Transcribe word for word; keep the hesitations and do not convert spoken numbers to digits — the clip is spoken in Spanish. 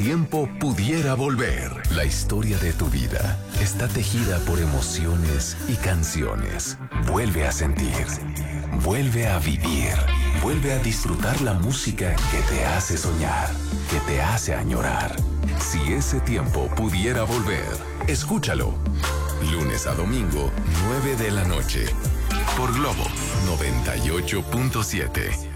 tiempo pudiera volver. La historia de tu vida está tejida por emociones y canciones. Vuelve a sentir, vuelve a vivir, vuelve a disfrutar la música que te hace soñar, que te hace añorar. Si ese tiempo pudiera volver, escúchalo. Lunes a domingo, nueve de la noche. Por Globo noventa y ocho punto siete.